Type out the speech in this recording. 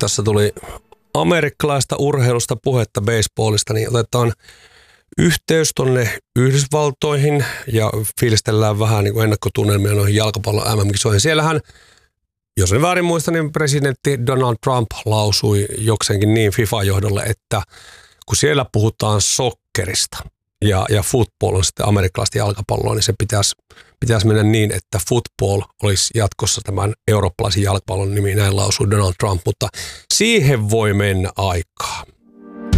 tässä tuli amerikkalaista urheilusta puhetta baseballista, niin otetaan yhteys tuonne Yhdysvaltoihin ja fiilistellään vähän niin kuin ennakkotunnelmia noihin jalkapallon MM-kisoihin. Siellähän, jos en väärin muista, niin presidentti Donald Trump lausui jokseenkin niin FIFA-johdolle, että kun siellä puhutaan sokkerista ja football on sitten amerikkalaista jalkapalloa, niin se pitäisi mennä niin, että football olisi jatkossa tämän eurooppalaisen jalkapallon nimi, näin lausui Donald Trump, mutta siihen voi mennä aikaa.